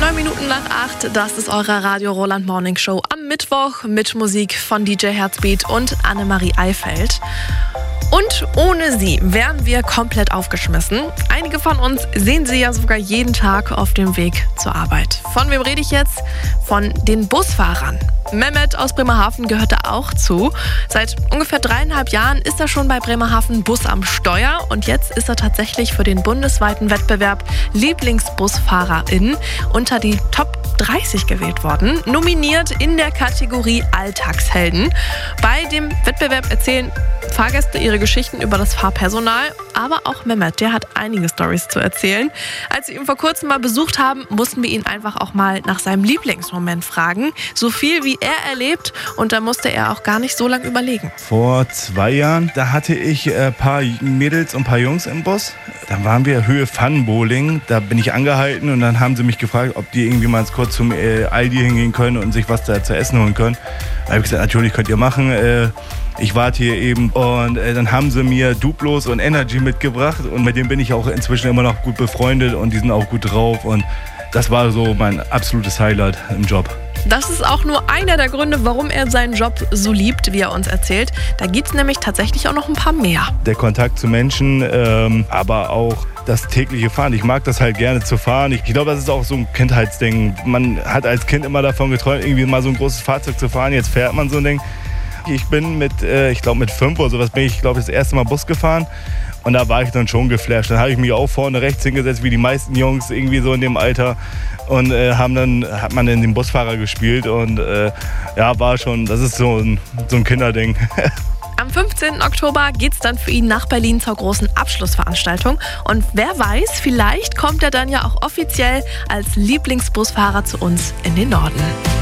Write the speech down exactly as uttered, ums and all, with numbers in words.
Neun Minuten nach acht, das ist eure Radio Roland Morning Show am Mittwoch mit Musik von D J Herzbeat und Annemarie Eifeld. Und ohne sie wären wir komplett aufgeschmissen. Einige von uns sehen sie ja sogar jeden Tag auf dem Weg zur Arbeit. Von wem rede ich jetzt? Von den Busfahrern. Mehmet aus Bremerhaven gehört da auch zu. Seit ungefähr dreieinhalb Jahren ist er schon bei Bremerhaven Bus am Steuer und jetzt ist er tatsächlich für den bundesweiten Wettbewerb Lieblingsbusfahrerin unter die Top dreißig gewählt worden, nominiert in der Kategorie Alltagshelden. Bei dem Wettbewerb erzählen Fahrgäste ihre Geschichten über das Fahrpersonal, aber auch Mehmet, der hat einige Storys zu erzählen. Als wir ihn vor kurzem mal besucht haben, mussten wir ihn einfach auch mal nach seinem Lieblingsmoment fragen. So viel wie er erlebt und da musste er auch gar nicht so lange überlegen. Vor zwei Jahren, da hatte ich ein paar Mädels und ein paar Jungs im Bus. Dann waren wir Höhe Fun-Bowling, da bin ich angehalten und dann haben sie mich gefragt, ob die irgendwie mal kurz zum äh, Aldi hingehen können und sich was da zu essen holen können. Da habe ich gesagt, natürlich könnt ihr machen. Äh, Ich warte hier eben und äh, dann haben sie mir Duplos und Energy mitgebracht und mit denen bin ich auch inzwischen immer noch gut befreundet und die sind auch gut drauf und das war so mein absolutes Highlight im Job. Das ist auch nur einer der Gründe, warum er seinen Job so liebt, wie er uns erzählt. Da gibt es nämlich tatsächlich auch noch ein paar mehr. Der Kontakt zu Menschen, ähm, aber auch das tägliche Fahren. Ich mag das halt gerne zu fahren. Ich glaube, das ist auch so ein Kindheitsding. Man hat als Kind immer davon geträumt, irgendwie mal so ein großes Fahrzeug zu fahren. Jetzt fährt man so ein Ding. Ich bin mit, äh, ich glaube mit fünf oder sowas, bin ich, glaube ich, das erste Mal Bus gefahren. Und da war ich dann schon geflasht. Dann habe ich mich auch vorne rechts hingesetzt, wie die meisten Jungs irgendwie so in dem Alter. Und äh, haben dann, hat man in den Busfahrer gespielt. Und äh, ja, war schon, das ist so ein, so ein Kinderding. Am fünfzehnten Oktober geht's dann für ihn nach Berlin zur großen Abschlussveranstaltung. Und wer weiß, vielleicht kommt er dann ja auch offiziell als Lieblingsbusfahrer zu uns in den Norden.